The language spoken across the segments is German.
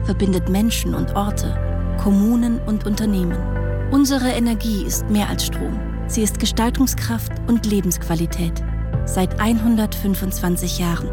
verbindet Menschen und Orte, Kommunen und Unternehmen. Unsere Energie ist mehr als Strom. Sie ist Gestaltungskraft und Lebensqualität. Seit 125 Jahren.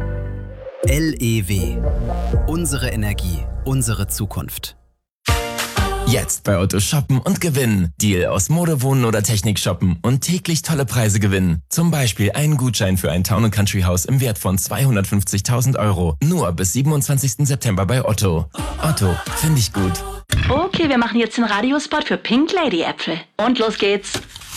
LEW. Unsere Energie, unsere Zukunft. Jetzt bei Otto shoppen und gewinnen. Deal aus Mode, Wohnen oder Technik shoppen und täglich tolle Preise gewinnen. Zum Beispiel einen Gutschein für ein Town & Country Haus im Wert von 250.000 €. Nur bis 27. September bei Otto. Otto, finde ich gut. Okay, wir machen jetzt den Radiospot für Pink Lady Äpfel. Und los geht's.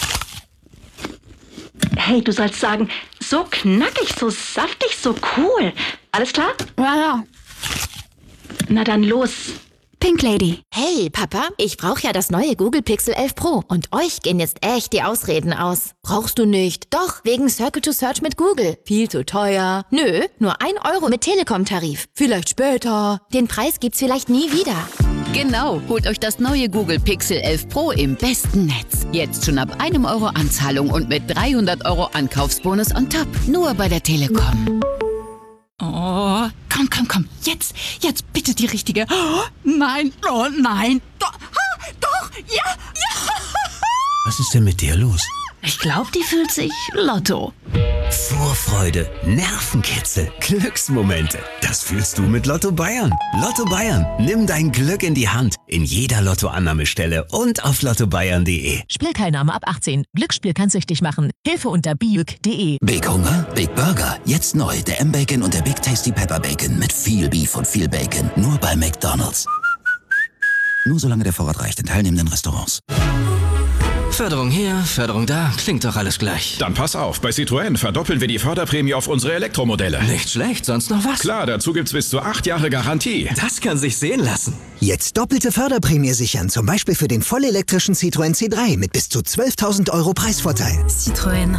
Hey, du sollst sagen, so knackig, so saftig, so cool. Alles klar? Ja. Na dann los. Pink Lady. Hey, Papa, ich brauche ja das neue Google Pixel 11 Pro. Und euch gehen jetzt echt die Ausreden aus. Brauchst du nicht. Doch, wegen Circle to Search mit Google. Viel zu teuer. Nö, nur 1 € mit Telekom-Tarif. Vielleicht später. Den Preis gibt's vielleicht nie wieder. Genau, holt euch das neue Google Pixel 11 Pro im besten Netz. Jetzt schon ab 1 € Anzahlung und mit 300 € Ankaufsbonus on top. Nur bei der Telekom. Oh, komm. Jetzt bitte die richtige. Oh, nein. Doch, ja. Was ist denn mit dir los? Ich glaube, die fühlt sich Lotto. Vorfreude, Nervenkitzel, Glücksmomente. Das fühlst du mit Lotto Bayern. Lotto Bayern, nimm dein Glück in die Hand. In jeder Lottoannahmestelle und auf lottobayern.de. Spielteilnahme ab 18. Glücksspiel kann süchtig machen. Hilfe unter biuk.de. Big Hunger? Big Burger. Jetzt neu. Der M-Bacon und der Big Tasty Pepper Bacon mit viel Beef und viel Bacon. Nur bei McDonald's. Nur solange der Vorrat reicht in teilnehmenden Restaurants. Förderung hier, Förderung da, klingt doch alles gleich. Dann pass auf, bei Citroën verdoppeln wir die Förderprämie auf unsere Elektromodelle. Nicht schlecht, sonst noch was? Klar, dazu gibt's bis zu 8 Jahre Garantie. Das kann sich sehen lassen. Jetzt doppelte Förderprämie sichern, zum Beispiel für den vollelektrischen Citroën C3 mit bis zu 12.000 € Preisvorteil. Citroën.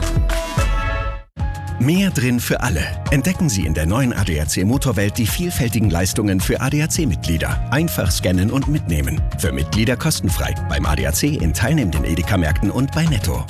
Mehr drin für alle. Entdecken Sie in der neuen ADAC Motorwelt die vielfältigen Leistungen für ADAC-Mitglieder. Einfach scannen und mitnehmen. Für Mitglieder kostenfrei. Beim ADAC in teilnehmenden Edeka-Märkten und bei Netto.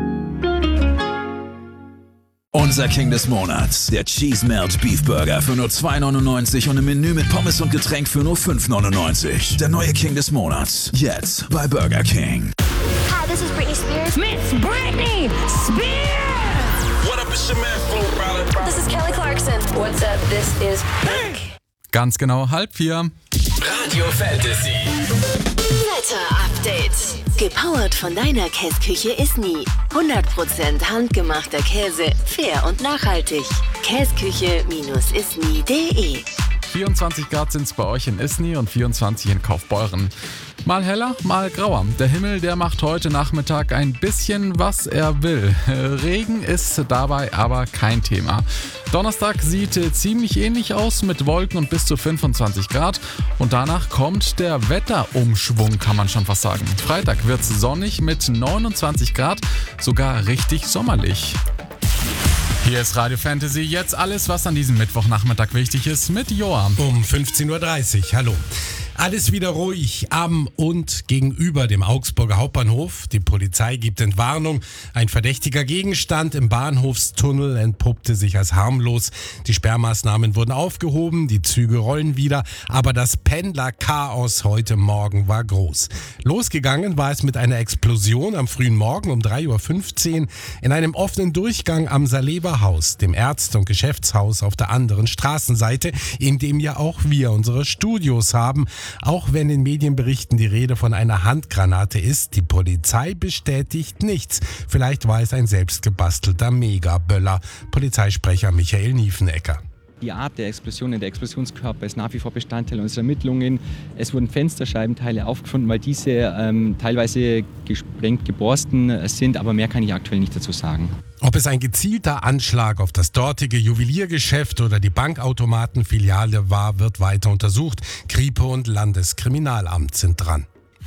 Unser King des Monats, der Cheese Melt Beef Burger für nur 2,99 € und im Menü mit Pommes und Getränk für nur 5,99 €. Der neue King des Monats, jetzt bei Burger King. Hi, this is Britney Spears. Miss Britney Spears! What up, it's your man, Flo Rida. This is Kelly Clarkson. What's up, this is Pink. Ganz genau 3:30. Radio Fantasy. Wetter-Update. Gepowert von deiner Käseküche Isny. 100% handgemachter Käse, fair und nachhaltig. Käseküche-isny.de. 24 Grad sind es bei euch in Isny und 24 in Kaufbeuren. Mal heller, mal grauer. Der Himmel, der macht heute Nachmittag ein bisschen, was er will. Regen ist dabei aber kein Thema. Donnerstag sieht ziemlich ähnlich aus mit Wolken und bis zu 25 Grad. Und danach kommt der Wetterumschwung, kann man schon fast sagen. Freitag wird's sonnig mit 29 Grad, sogar richtig sommerlich. Hier ist Radio Fantasy, jetzt alles, was an diesem Mittwochnachmittag wichtig ist, mit Joam. Um 15.30 Uhr, hallo. Alles wieder ruhig am und gegenüber dem Augsburger Hauptbahnhof. Die Polizei gibt Entwarnung. Ein verdächtiger Gegenstand im Bahnhofstunnel entpuppte sich als harmlos. Die Sperrmaßnahmen wurden aufgehoben, die Züge rollen wieder, aber das Pendlerchaos heute Morgen war groß. Losgegangen war es mit einer Explosion am frühen Morgen um 3:15 Uhr in einem offenen Durchgang am Salever Haus, dem Ärzte- und Geschäftshaus auf der anderen Straßenseite, in dem ja auch wir unsere Studios haben. Auch wenn in Medienberichten die Rede von einer Handgranate ist, die Polizei bestätigt nichts. Vielleicht war es ein selbstgebastelter Megaböller. Polizeisprecher Michael Niefenecker. Die Art der Explosion, der Explosionskörper ist nach wie vor Bestandteil unserer Ermittlungen. Es wurden Fensterscheibenteile aufgefunden, weil diese teilweise gesprengt geborsten sind, aber mehr kann ich aktuell nicht dazu sagen. Ob es ein gezielter Anschlag auf das dortige Juweliergeschäft oder die Bankautomatenfiliale war, wird weiter untersucht. Kripo und Landeskriminalamt sind dran.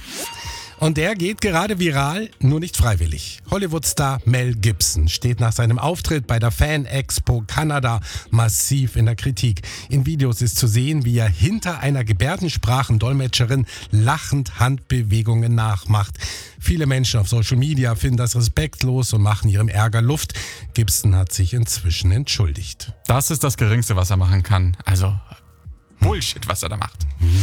Und der geht gerade viral, nur nicht freiwillig. Hollywood-Star Mel Gibson steht nach seinem Auftritt bei der Fan-Expo Kanada massiv in der Kritik. In Videos ist zu sehen, wie er hinter einer Gebärdensprachendolmetscherin lachend Handbewegungen nachmacht. Viele Menschen auf Social Media finden das respektlos und machen ihrem Ärger Luft. Gibson hat sich inzwischen entschuldigt. Das ist das Geringste, was er machen kann. Also Bullshit, was er da macht.